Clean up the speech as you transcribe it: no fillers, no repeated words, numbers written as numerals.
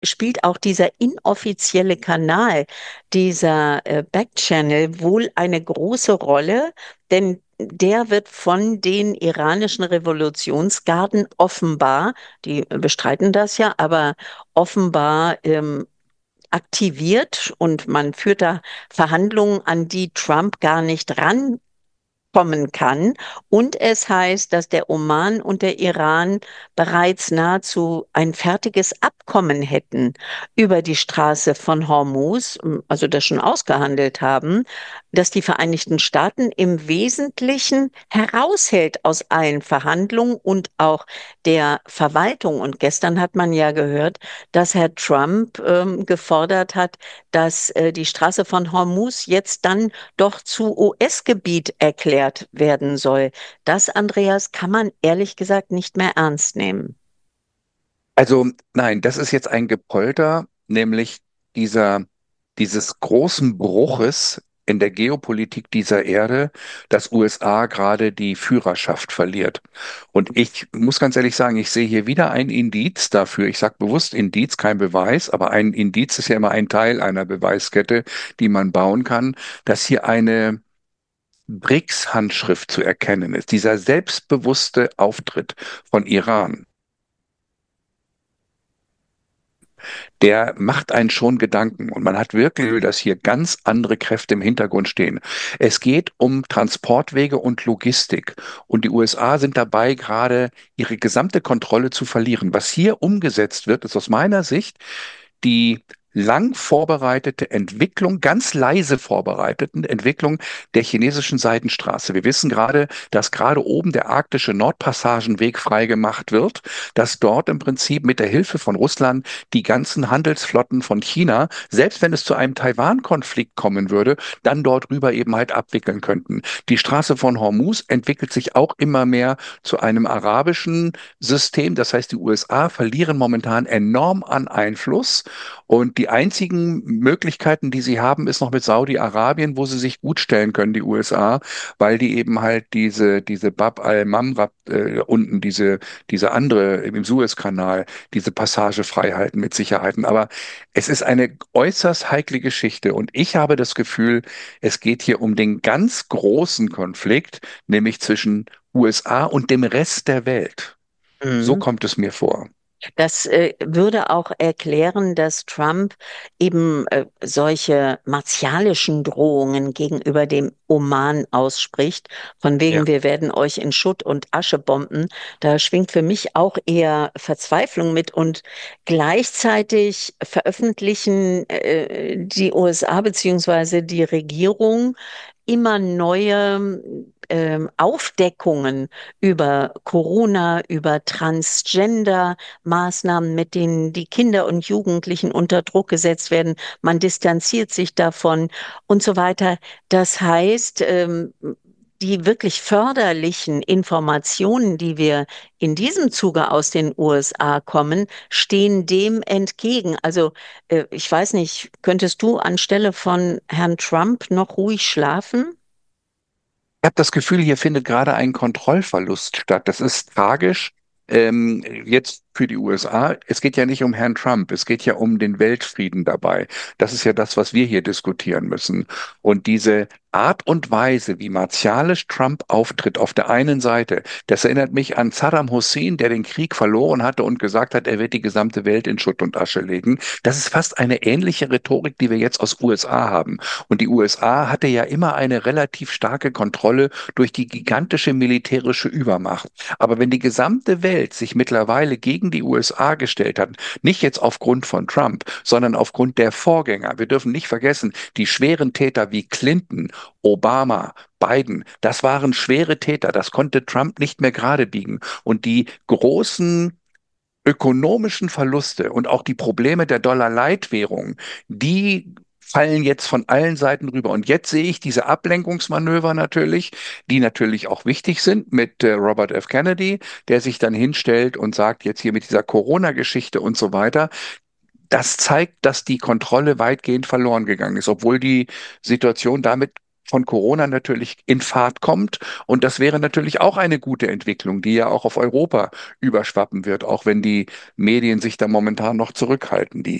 spielt auch dieser inoffizielle Kanal, dieser Backchannel wohl eine große Rolle, denn der wird von den iranischen Revolutionsgarden offenbar, die bestreiten das ja, aber offenbar aktiviert und man führt da Verhandlungen, an die Trump gar nicht rankommen kann. Und es heißt, dass der Oman und der Iran bereits nahezu ein fertiges Abkommen hätten über die Straße von Hormuz, also das schon ausgehandelt haben, dass die Vereinigten Staaten im Wesentlichen heraushält aus allen Verhandlungen und auch der Verwaltung. Und gestern hat man ja gehört, dass Herr Trump gefordert hat, dass die Straße von Hormuz jetzt dann doch zu US-Gebiet erklärt werden soll. Das, Andreas, kann man ehrlich gesagt nicht mehr ernst nehmen. Also nein, das ist jetzt ein Gepolter, nämlich dieser, dieses großen Bruches in der Geopolitik dieser Erde, dass USA gerade die Führerschaft verliert. Und ich muss ganz ehrlich sagen, ich sehe hier wieder ein Indiz dafür. Ich sage bewusst Indiz, kein Beweis, aber ein Indiz ist ja immer ein Teil einer Beweiskette, die man bauen kann, dass hier eine BRICS-Handschrift zu erkennen ist. Dieser selbstbewusste Auftritt von Iran, der macht einen schon Gedanken. Und man hat wirklich, dass hier ganz andere Kräfte im Hintergrund stehen. Es geht um Transportwege und Logistik. Und die USA sind dabei, gerade ihre gesamte Kontrolle zu verlieren. Was hier umgesetzt wird, ist aus meiner Sicht die lang vorbereitete Entwicklung, ganz leise vorbereiteten Entwicklung der chinesischen Seidenstraße. Wir wissen gerade, dass gerade oben der arktische Nordpassagenweg freigemacht wird, dass dort im Prinzip mit der Hilfe von Russland die ganzen Handelsflotten von China, selbst wenn es zu einem Taiwan-Konflikt kommen würde, dann dort rüber eben halt abwickeln könnten. Die Straße von Hormuz entwickelt sich auch immer mehr zu einem arabischen System. Das heißt, die USA verlieren momentan enorm an Einfluss. Und die einzigen Möglichkeiten, die sie haben, ist noch mit Saudi-Arabien, wo sie sich gut stellen können, die USA, weil die eben halt diese Bab al-Mamrab unten, diese andere im Suezkanal, diese Passage frei halten mit Sicherheiten. Aber es ist eine äußerst heikle Geschichte und ich habe das Gefühl, es geht hier um den ganz großen Konflikt, nämlich zwischen USA und dem Rest der Welt. So Mhm. kommt es mir vor. Das würde auch erklären, dass Trump eben solche martialischen Drohungen gegenüber dem Oman ausspricht, von Ja. wegen, wir werden euch in Schutt und Asche bomben. Da schwingt für mich auch eher Verzweiflung mit und gleichzeitig veröffentlichen die USA beziehungsweise die Regierung immer neue Aufdeckungen über Corona, über Transgender. Maßnahmen, mit denen die Kinder und Jugendlichen unter Druck gesetzt werden. Man distanziert sich davon und so weiter. Das heißt, die wirklich förderlichen Informationen, die wir in diesem Zuge aus den USA kommen, stehen dem entgegen. Also ich weiß nicht, könntest du anstelle von Herrn Trump noch ruhig schlafen? Ich habe das Gefühl, hier findet gerade ein Kontrollverlust statt. Das ist tragisch. Jetzt für die USA. Es geht ja nicht um Herrn Trump, es geht ja um den Weltfrieden dabei. Das ist ja das, was wir hier diskutieren müssen. Und diese Art und Weise, wie martialisch Trump auftritt, auf der einen Seite, das erinnert mich an Saddam Hussein, der den Krieg verloren hatte und gesagt hat, er wird die gesamte Welt in Schutt und Asche legen. Das ist fast eine ähnliche Rhetorik, die wir jetzt aus USA haben. Und die USA hatte ja immer eine relativ starke Kontrolle durch die gigantische militärische Übermacht. Aber wenn die gesamte Welt sich mittlerweile gegen die USA gestellt hat, nicht jetzt aufgrund von Trump, sondern aufgrund der Vorgänger, wir dürfen nicht vergessen, die schweren Täter wie Clinton, Obama, Biden, das waren schwere Täter, das konnte Trump nicht mehr gerade biegen. Und die großen ökonomischen Verluste und auch die Probleme der Dollar-Leitwährung, die fallen jetzt von allen Seiten rüber. Und jetzt sehe ich diese Ablenkungsmanöver natürlich, die natürlich auch wichtig sind mit Robert F. Kennedy, der sich dann hinstellt und sagt, jetzt hier mit dieser Corona-Geschichte und so weiter. Das zeigt, dass die Kontrolle weitgehend verloren gegangen ist, obwohl die Situation damit von Corona natürlich in Fahrt kommt. Und das wäre natürlich auch eine gute Entwicklung, die ja auch auf Europa überschwappen wird, auch wenn die Medien sich da momentan noch zurückhalten. Die